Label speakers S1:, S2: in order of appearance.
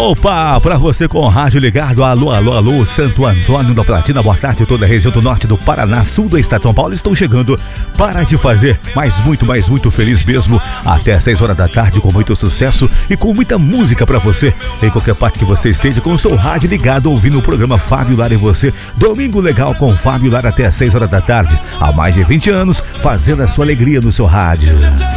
S1: Opa, pra você com o rádio ligado, alô, alô, alô, Santo Antônio da Platina, boa tarde, toda a região do norte do Paraná, sul do estado de São Paulo, estou chegando para te fazer muito feliz mesmo, até 6 horas da tarde, com muito sucesso e com muita música pra você, em qualquer parte que você esteja, com o seu rádio ligado, ouvindo o programa Fábio Lara e você, Domingo Legal com Fábio Lara até 6 horas da tarde, há mais de 20 anos, fazendo a sua alegria no seu rádio.